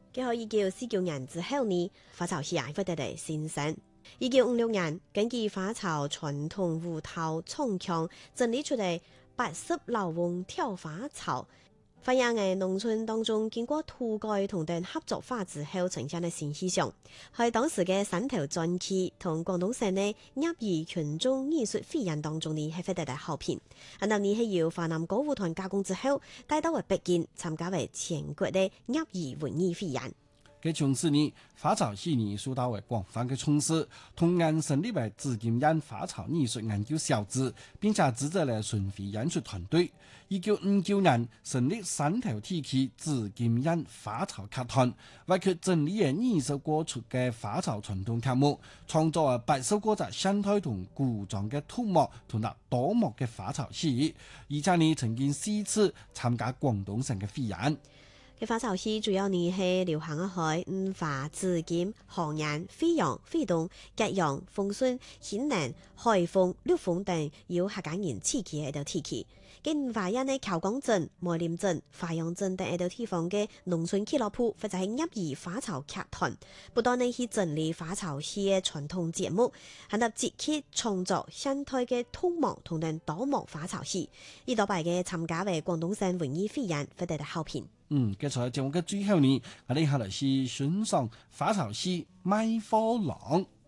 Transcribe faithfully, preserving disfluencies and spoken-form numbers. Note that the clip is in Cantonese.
佢喺一九四九年之後呢，花草戲啊，會得嚟新生。一九五六年，根據花草傳統舞蹈創腔整理出嚟八十老翁跳花草，發現喺農村當中經過土改同等合作化之後呈現嘅新氣象，喺當時嘅山頭傳奇同廣東省嘅業餘群眾藝術飛揚當中呢，係獲得大好評。然後呢係由華南歌舞團加工之後，帶到為北京參加為全國嘅業餘文藝飛揚。 佢從此呢，花草戲呢受到為廣泛嘅重視，同樣成立為紫金院花草藝術研究小組，並且組織了巡迴演出團隊。一九五九年成立山頭地區紫金院花草劇團，為佢整理嘅二十個出嘅花草傳統劇目，創作啊八首歌集現代同古裝嘅土木同埋多幕嘅花草戲，而且呢曾經四次參加廣東省嘅飛揚。 嘅花草戲主要呢係流行喺五華、紫金、河源、飛揚、飛東、吉陽、豐順、興寧、海豐、陸豐等有客家人刺激嘅一道地區。嘅五華人呢，譙江鎮、梅林鎮、華陽鎮等一道地方嘅農村俱樂部或者係業餘花草劇團，不斷呢去整理花草戲嘅傳統節目，喺度積極創作現代嘅土木同埋多幕花草戲，而多擺嘅參加為廣東省文藝飛揚獲得嘅好評。 嗯，嘅在節目嘅最後呢，我哋下嚟是欣賞花草戲《賣貨郎》。